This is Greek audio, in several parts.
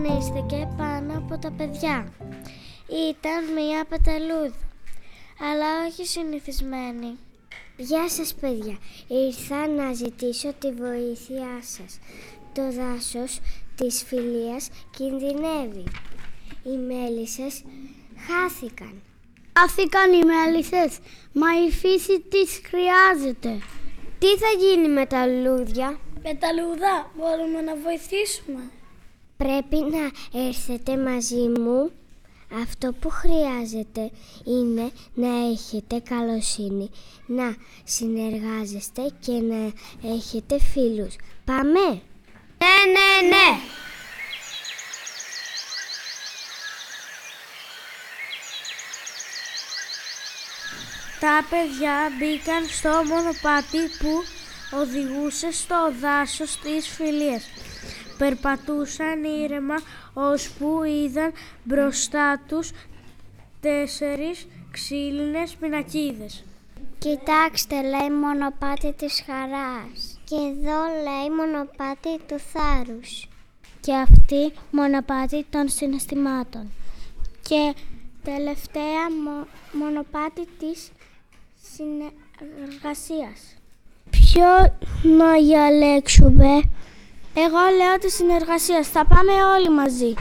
Εμφανίστηκε πάνω από τα παιδιά. Ήταν μία πεταλούδα, αλλά όχι συνηθισμένη. Γεια σας παιδιά, ήρθα να ζητήσω τη βοήθειά σας. Το δάσος της Φιλίας κινδυνεύει. Οι μέλισσες χάθηκαν. Χάθηκαν οι μέλισσες, μα η φύση τις χρειάζεται. Τι θα γίνει με τα λουλούδια? Πεταλούδα, μπορούμε να βοηθήσουμε. Πρέπει να έρθετε μαζί μου. Αυτό που χρειάζεται είναι να έχετε καλοσύνη, να συνεργάζεστε και να έχετε φίλους. Πάμε! Ναι! Τα παιδιά μπήκαν στο μονοπάτι που οδηγούσε στο δάσος της Φιλίας. Περπατούσαν ήρεμα ώσπου είδαν μπροστά τους 4 ξύλινες πινακίδες. Κοιτάξτε, λέει μονοπάτι της χαράς. Και εδώ λέει μονοπάτι του θάρρους. Και αυτή μονοπάτι των συναισθημάτων. Και τελευταία μονοπάτι της συνεργασίας. Ποιο να διαλέξουμε? Εγώ λέω τη συνεργασία. Θα πάμε όλοι μαζί.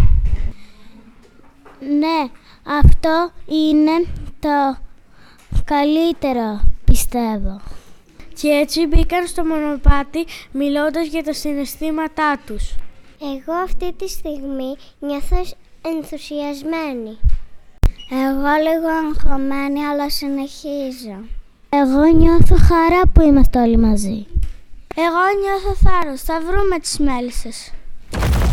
Ναι, αυτό είναι το καλύτερο, πιστεύω. Και έτσι μπήκαν στο μονοπάτι μιλώντας για τα συναισθήματά τους. Εγώ αυτή τη στιγμή νιώθω ενθουσιασμένη. Εγώ λίγο αγχωμένη, αλλά συνεχίζω. Εγώ νιώθω χαρά που είμαστε όλοι μαζί. Εγώ νιώθω θάρρος. Θα βρούμε τις μέλισσες.